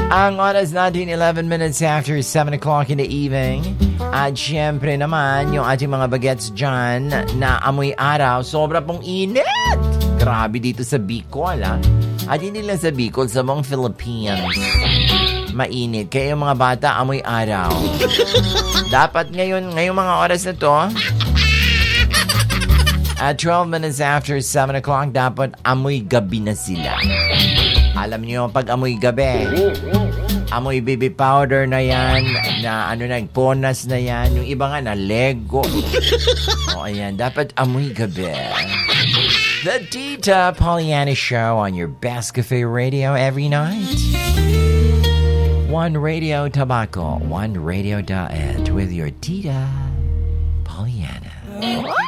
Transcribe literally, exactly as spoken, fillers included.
Ang oras natin, eleven minutes after seven o'clock in the evening. At syempre naman, yung ating mga bagets dyan na amoy araw, sobra pong init. Grabe dito sa Bicol, ha? At hindi lang sa Bicol, sa buong Philippines. Mainit. Kaya yung mga bata, amoy araw. Dapat ngayon, ngayong mga oras na to, at twelve minutes after seven o'clock, dapat amoy gabi na sila. Alam niyo, pag amoy gabi, amoy baby powder na yan, na ano na, ponas na yan, yung iba nga na Lego. O ayan, dapat amoy gabi. The Tita Pollyanna Show on your Best Cafe Radio every night. One Radio Tabaco, one Radio Diet with your Tita Pollyanna.